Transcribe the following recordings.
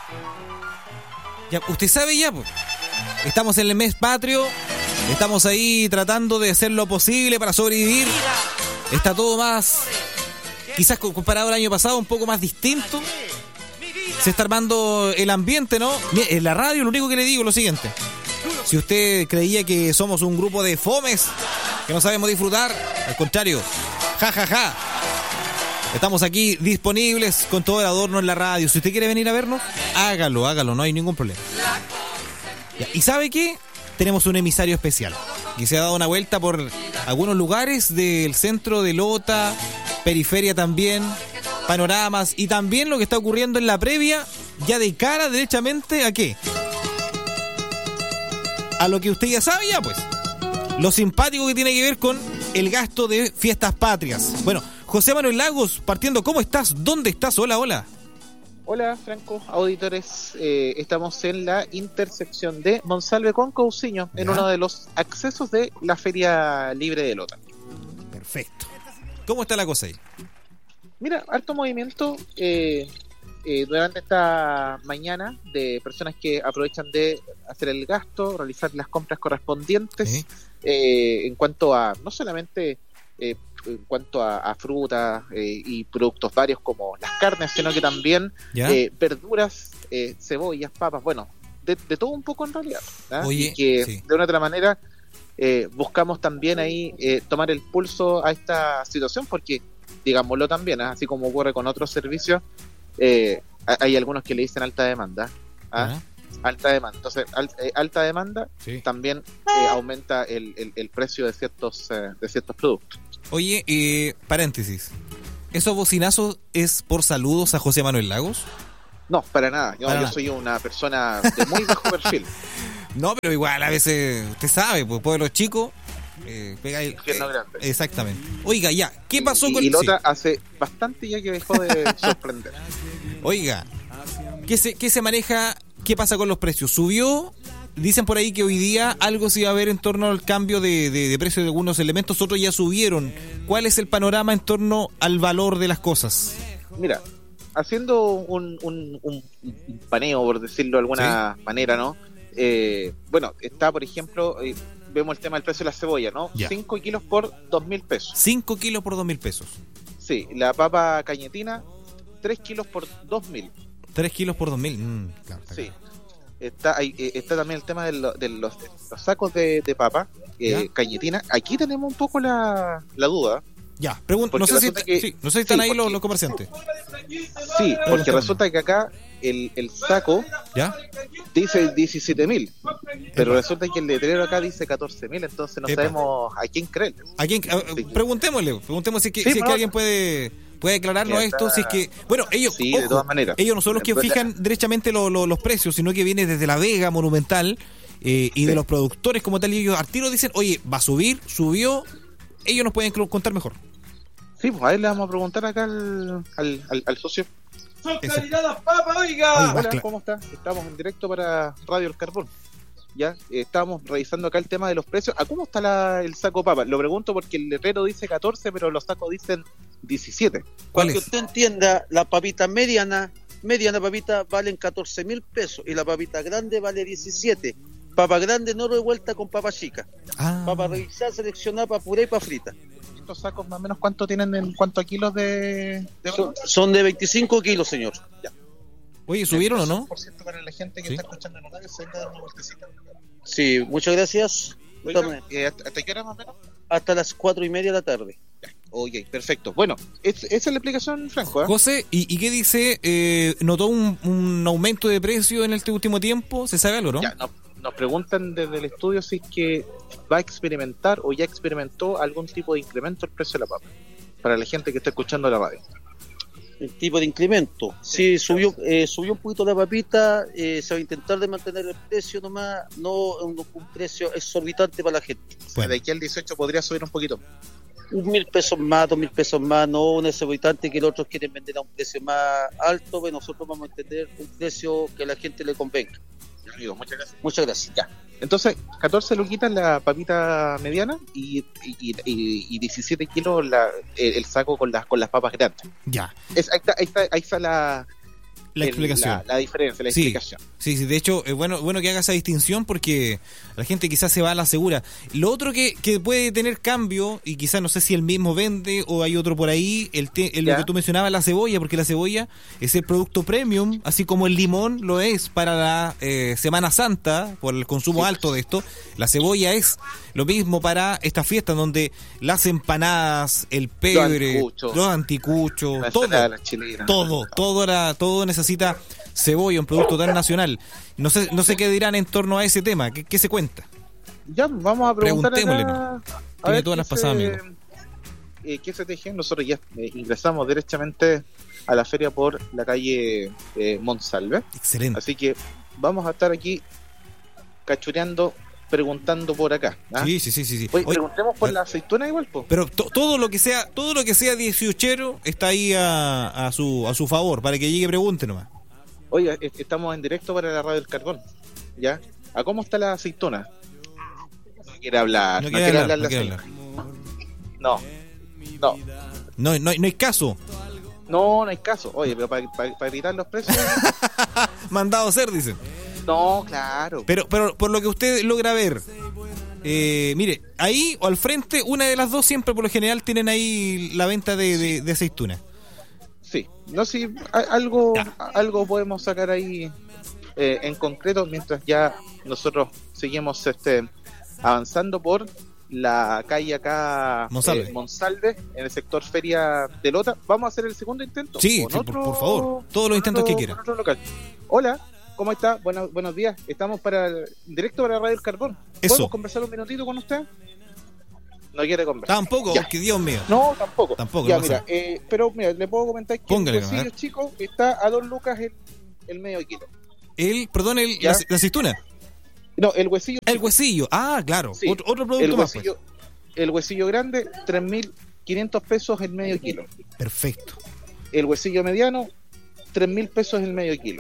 Ya, usted sabe ya, pues. Estamos en el mes patrio. Estamos ahí tratando de hacer lo posible para sobrevivir. Está todo más, quizás comparado al año pasado, un poco más distinto. Se está armando el ambiente, ¿no? En la radio lo único que le digo es lo siguiente. Si usted creía que somos un grupo de fomes que no sabemos disfrutar, al contrario, ja. Estamos aquí disponibles con todo el adorno en la radio. Si usted quiere venir a vernos, hágalo, no hay ningún problema. Ya, ¿y sabe qué? Tenemos un emisario especial que se ha dado una vuelta por algunos lugares del centro de Lota, periferia también, panoramas y también lo que está ocurriendo en la previa, ya de cara derechamente ¿a qué? A lo que usted ya sabe ya, pues. Lo simpático que tiene que ver con el gasto de fiestas patrias. Bueno, José Manuel Lagos, partiendo, ¿cómo estás? ¿Dónde estás? Hola. Hola, Franco, auditores. Estamos en la intersección de Monsalve con Cousiño, en uno de los accesos de la Feria Libre de Lota. Perfecto. ¿Cómo está la cosa ahí? Mira, harto movimiento durante esta mañana de personas que aprovechan de hacer el gasto, realizar las compras correspondientes en cuanto a, no solamente en cuanto a frutas y productos varios como las carnes, sino que también verduras, cebollas, papas, bueno, de todo un poco en realidad. Oye, y que de una u otra manera buscamos también ahí tomar el pulso a esta situación, porque digámoslo también, así como ocurre con otros servicios, hay algunos que le dicen alta demanda. Alta demanda. Entonces, alta demanda también aumenta el precio de ciertos productos. Oye, paréntesis. ¿Esos bocinazos es por saludos a José Manuel Lagos? No, para nada. Yo soy una persona de muy bajo perfil. No, pero igual a veces, usted sabe, pues pueblos chicos pega el grande. Exactamente. Oiga, ya, ¿qué pasó con y Lota hace bastante ya que dejó de sorprender? Oiga, ¿qué se maneja? ¿Qué pasa con los precios? ¿Subió? Dicen por ahí que hoy día algo se iba a ver en torno al cambio de precio de algunos elementos, otros ya subieron. ¿Cuál es el panorama en torno al valor de las cosas? Mira, haciendo un paneo, por decirlo de alguna manera, ¿no? Bueno, está, por ejemplo, vemos el tema del precio de la cebolla, ¿no? 5 kilos por 2.000 pesos. 5 kilos por 2.000 pesos. Sí, la papa cañetina, 3 kilos por 2.000. 3 kilos por 2.000. Claro, sí. Está también el tema de los sacos de papa cañetina. Aquí tenemos un poco la duda. Ya, no sé si están ahí los comerciantes. Sí, porque resulta que acá el saco dice 17.000, pero resulta que el letrero acá dice 14.000, entonces no sabemos a quién creer. Preguntémosle si es que alguien puede aclararnos esto, si es que, bueno, ellos, ojo, de todas maneras, ellos no son los que fijan derechamente los precios, sino que viene desde La Vega, Monumental, y de los productores como tal, y ellos al tiro dicen, oye, va a subir, subió, ellos nos pueden contar mejor. Sí, pues a él le vamos a preguntar acá al socio. ¡Son calidad las papas, oiga! Hola, ¿cómo está? Estamos en directo para Radio El Carbón. Ya, estábamos revisando acá el tema de los precios. ¿A cómo está el saco papa? Lo pregunto porque el letrero dice 14, pero los sacos dicen 17. Para que usted entienda, la papita mediana papita valen 14.000 pesos y la papita grande vale 17. Papa grande no revuelta con papa chica. Papa revisada, seleccionada para puré y para frita. ¿Estos sacos más o menos cuánto tienen en cuanto a kilos de son de 25 kilos, señor. Ya. Oye, ¿subieron o no? Por cierto, para la gente que está escuchando en la radio, se venga a dar una vueltecita. Sí, muchas gracias. Oiga, ¿hasta qué hora más o menos? Hasta las 4:30 de la tarde. Oye, perfecto. Bueno, esa es la explicación, Franco. José, ¿y qué dice? ¿Notó un aumento de precio en este último tiempo? ¿Se sabe algo, no? Ya, nos preguntan desde el estudio si es que va a experimentar o ya experimentó algún tipo de incremento el precio de la papa para la gente que está escuchando la radio. El tipo de incremento, sí, subió un poquito la papita, se va a intentar de mantener el precio nomás, no un precio exorbitante para la gente. Bueno. De aquí al 18 podría subir un poquito. 1.000 pesos más, 2.000 pesos más, no un exorbitante que los otros quieren vender a un precio más alto, pues nosotros vamos a entender un precio que a la gente le convenga. Amigo, muchas gracias. Muchas gracias. Ya. Entonces, 14 luquitas la papita mediana y 17 kilos el saco con las papas grandes. Ya. Ahí está la explicación. La diferencia, la explicación. Sí, de hecho, es bueno que haga esa distinción porque la gente quizás se va a la segura. Lo otro que puede tener cambio, y quizás no sé si el mismo vende o hay otro por ahí, lo que tú mencionabas, la cebolla, porque la cebolla es el producto premium, así como el limón lo es para la Semana Santa, por el consumo alto de esto. La cebolla es lo mismo para estas fiestas donde las empanadas, el pebre, los anticuchos, todo necesita cebolla, un producto tan nacional. No sé qué dirán en torno a ese tema. ¿Qué se cuenta? Ya, vamos a preguntar acá, tiene todas las pasadas, amigo. ¿Qué se teje? Nosotros ya ingresamos derechamente a la feria por la calle Monsalve. Excelente. Así que vamos a estar aquí cachureando, preguntando por acá. Sí. Oye, preguntemos por la aceituna igual, po. Pero todo lo que sea 18ero está ahí a su favor, para que llegue y pregunte nomás. Oye, estamos en directo para la Radio del Carbón, ¿ya? ¿A cómo está la aceituna? No quiere hablar. No quiere hablar. No hay caso. No hay caso. Oye, pero para evitar los precios... Mandado a hacer, dicen. No, claro. Pero por lo que usted logra ver, mire, ahí o al frente, una de las dos siempre por lo general tienen ahí la venta de aceituna. Sí, no, sí, algo podemos sacar ahí en concreto mientras ya nosotros seguimos avanzando por la calle acá Monsalve, en el sector Feria de Lota. Vamos a hacer el segundo intento. Sí, por favor, todos los intentos que quieran. Hola, ¿cómo está? Buenos días. Estamos directo para Radio El Carbón. ¿Podemos conversar un minutito con usted? No quiere conversar. Tampoco, que Dios mío. No, tampoco. Ya, no mira, pero mira, le puedo comentar que el huesillo chico está a 2 lucas el medio kilo. ¿La aceituna? No, el huesillo. El huesillo, claro. Sí. Otro producto más. El huesillo grande, 3.500 pesos el medio kilo. Perfecto. El huesillo mediano, 3.000 pesos el medio kilo.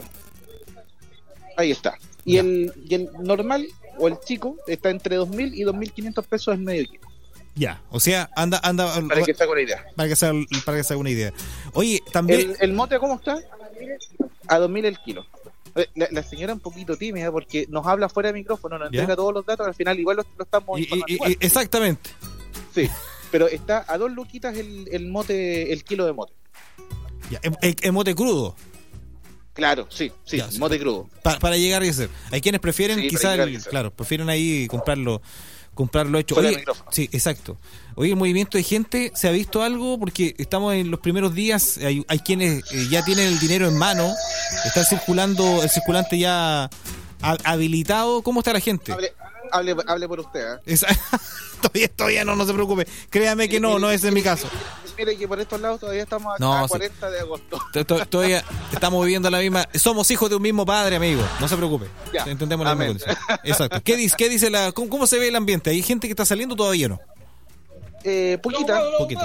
Ahí está. Y el normal, o el chico, está entre 2.000 y 2.500 pesos el medio kilo. Ya, o sea, anda para que se haga una idea. Para que se haga una idea. Oye, también... ¿El mote cómo está? A 2.000 el kilo. La señora un poquito tímida porque nos habla fuera de micrófono, nos entrega todos los datos, al final igual lo estamos informando igual. Exactamente. Sí, pero está a 2 luquitas el mote, el kilo de mote. Ya, el mote crudo. Claro, sí, ya, mote crudo. Para llegar y hacer. Hay quienes prefieren prefieren ahí comprarlo hecho. Oye, sí, exacto. Oye, el movimiento de gente, ¿se ha visto algo? Porque estamos en los primeros días, hay quienes ya tienen el dinero en mano, está circulando, el circulante ya habilitado. ¿Cómo está la gente? Hable por usted, Todavía no se preocupe. Créame que no es en mi caso. Mire que por estos lados todavía estamos a 40 de agosto. Todavía estamos viviendo la misma. Somos hijos de un mismo padre, amigo. No se preocupe. Ya. Entendemos la misma condición. Exacto. ¿Qué dice cómo se ve el ambiente? ¿Hay gente que está saliendo todavía o no? Poquita.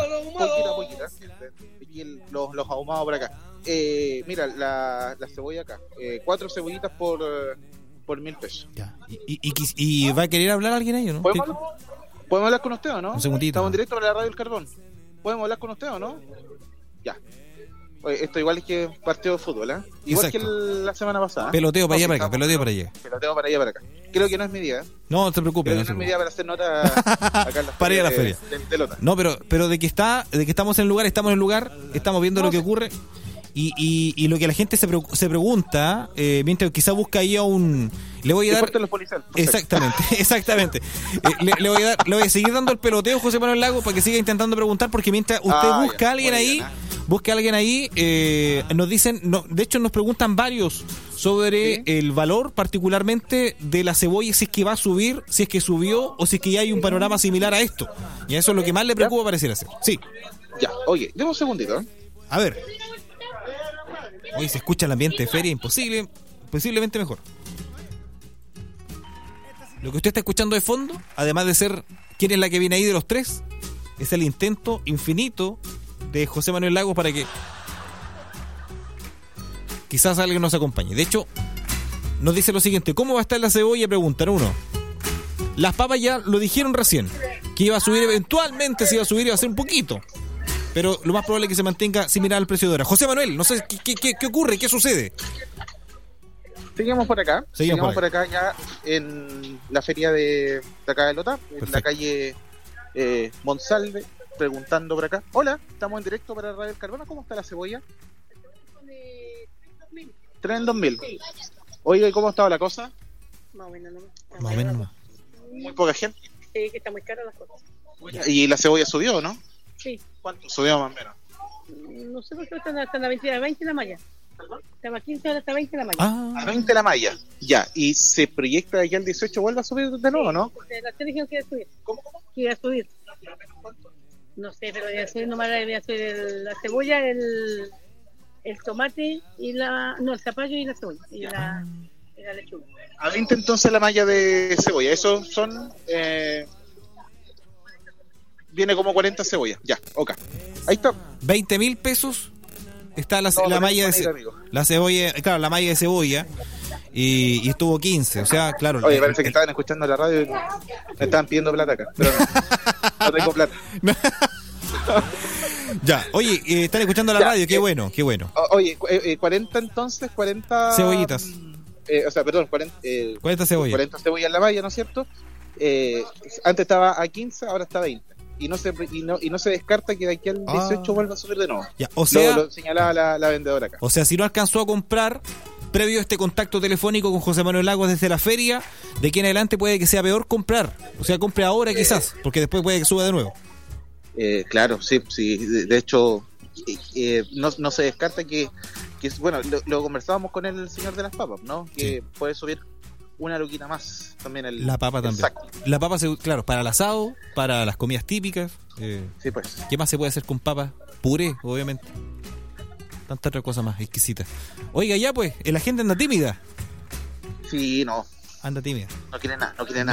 Y los ahumados por acá. Mira, la cebolla acá. 4 cebollitas por 1.000 pesos. Ya. ¿Y va a querer hablar alguien ahí o no? ¿Podemos hablar con usted o no? Un segundito. Estamos en directo para la Radio El Carbón. ¿Podemos hablar con usted o no? Ya. Oye, esto igual es que partido de fútbol, Igual exacto. que la semana pasada. Peloteo para allá para acá, peloteo para allá. Peloteo para allá para acá. Creo que no es mi día. No te preocupes. No es mi día para hacer nota acá en la para ir a la feria. De Lota. No, pero de que estamos en el lugar, estamos viendo lo que ocurre. Y lo que la gente se pregunta, mientras quizá busca ahí a un... Le voy a dar... Los policiales, exactamente. Le voy a seguir dando el peloteo, José Manuel Lagos, para que siga intentando preguntar, porque mientras usted busca a alguien ahí, nos dicen... de hecho, nos preguntan varios sobre el valor particularmente de la cebolla, si es que va a subir, si es que subió, o si es que ya hay un panorama similar a esto. Y eso es lo que más le preocupa parecer ser. Sí. Ya, oye, deme un segundito. A ver. Hoy se escucha el ambiente de feria, posiblemente mejor. Lo que usted está escuchando de fondo, además de ser quién es la que viene ahí de los tres, es el intento infinito de José Manuel Lagos para que quizás alguien nos acompañe. De hecho, nos dice lo siguiente: ¿cómo va a estar la cebolla? Preguntan uno. Las papas ya lo dijeron recién, que iba a subir eventualmente, se iba a subir, iba a ser un poquito. pero lo más probable es que se mantenga similar al precio de ahora. José Manuel, no sé qué ocurre, qué sucede. Seguimos por acá. Seguimos por acá ya en la feria de acá de Lota, en la calle Monsalve, preguntando por acá. Hola, estamos en directo para Radio El Carbono. ¿Cómo está la cebolla? 3 en 2000. Sí. Oye, ¿cómo ha estado la cosa? Más o menos, ¿no? Más o menos. Muy poca gente. Sí, que está muy cara las cosas. ¿Y la cebolla subió, no? Sí. ¿Cuánto subió más o menos? No sé por qué está a 20 la malla. Estaba a 15, ahora está a 20 la malla. A 20 la malla. Ya, y se proyecta de aquí al 18 vuelve a subir de nuevo, ¿no? La televisión quiere subir. ¿Cómo? Quiere subir. No sé, pero voy a subir nomás la cebolla, el tomate y el zapallo y la cebolla y la lechuga. A 20 entonces la malla de cebolla. Eso son viene como 40 cebollas. Ya, ok. Ahí está. 20.000 pesos está la malla de la cebolla, claro, la malla de cebolla. Y estuvo 15, o sea, claro. Oye, parece que estaban escuchando la radio y me estaban pidiendo plata acá, pero no tengo plata. Ya, oye, están escuchando la radio, qué bueno. Oye, 40 entonces, 40 cebollitas. O sea, perdón, 40 cebollas. 40 cebollas en la malla, ¿no es cierto? Antes estaba a 15, ahora está a 20. Y no se descarta que de aquí al 18 vuelva a subir de nuevo. Ya, o sea, lo señalaba la vendedora acá. O sea, si no alcanzó a comprar previo a este contacto telefónico con José Manuel Lagos desde la feria, de aquí en adelante puede que sea peor comprar. O sea, compre ahora quizás, porque después puede que suba de nuevo. Claro, sí. De hecho, no se descarta que bueno, lo conversábamos con el señor de las papas, ¿no? Que sí, puede subir una luquita más también la papa también. Saco. La papa, claro, para el asado, para las comidas típicas. Sí, pues. ¿Qué más se puede hacer con papas? Puré, obviamente. Tanta otra cosa más exquisita. Oiga, ya pues, la gente anda tímida. Sí, no. Anda tímida. No quiere nada.